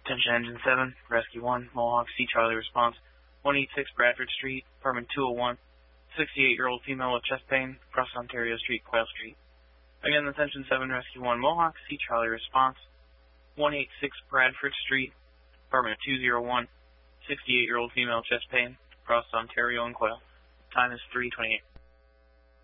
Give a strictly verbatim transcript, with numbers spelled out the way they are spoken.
Attention Engine seven, Rescue one, Mohawk, C Charlie response. one eighty-six Bradford Street, apartment two oh one, sixty-eight-year-old female with chest pain, across Ontario Street, Quail Street. Again, Attention seven, Rescue one, Mohawk, C Charlie response. one eighty-six Bradford Street, apartment two oh one, sixty-eight-year-old female chest pain, across Ontario and Quail. Time is three twenty-eight.